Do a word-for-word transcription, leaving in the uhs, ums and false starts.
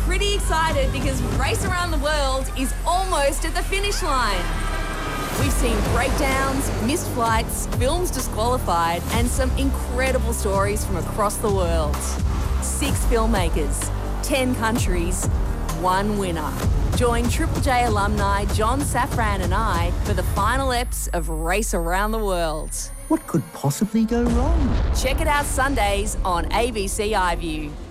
pretty excited because Race Around the World is almost at the finish line. We've seen breakdowns, missed flights, films disqualified, and some incredible stories from across the world. Six filmmakers, ten countries, one winner. Join Triple J alumni John Safran and I for the final eps of Race Around the World. What could possibly go wrong? Check it out Sundays on A B C iView.